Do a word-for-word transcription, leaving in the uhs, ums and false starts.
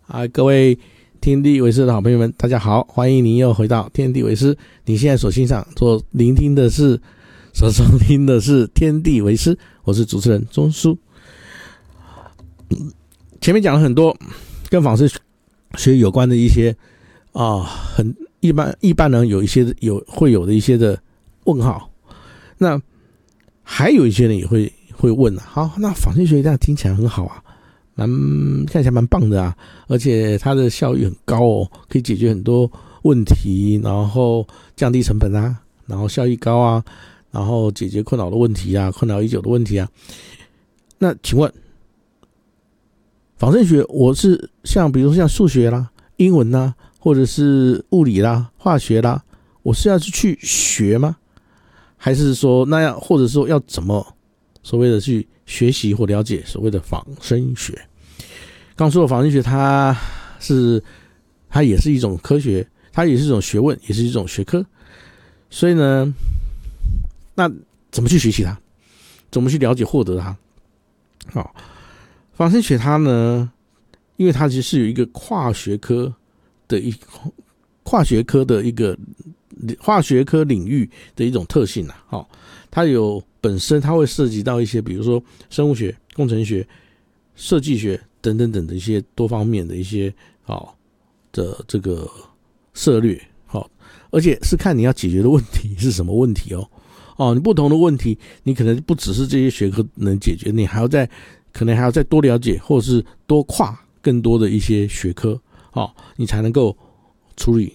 啊，各位天地为师的好朋友们，大家好，欢迎您又回到天地为师。你现在所欣赏、所聆听的是、所收听的是天地为师，我是主持人钟叔。前面讲了很多跟纺织学有关的一些啊，很一般一般人有一些有会有的一些的问号。那还有一些人也会会问啊，好，那纺织学这样听起来很好啊，蛮看起来蛮棒的啊，而且它的效率很高哦，可以解决很多问题，然后降低成本啊，然后效益高啊，然后解决困扰的问题啊，困扰已久的问题啊。那请问，纺织学我是像比如说像数学啦、英文啦，或者是物理啦、化学啦，我是要去学吗？还是说那样，或者说要怎么所谓的去学习或了解所谓的仿生学？刚说的仿生学，它是它也是一种科学，它也是一种学问，也是一种学科。所以呢，那怎么去学习它？怎么去了解获得它？好，仿生学它呢，因为它其实是有一个跨学科的一跨学科的一个化学科领域的一种特性啊，哦，它有本身它会涉及到一些，比如说生物学、工程学、设计学等等等的一些多方面的一些好的这个涉略，好，而且是看你要解决的问题是什么问题哦，哦，你不同的问题，你可能不只是这些学科能解决，你还要再可能还要再多了解，或者是多跨更多的一些学科，哦，你才能够处理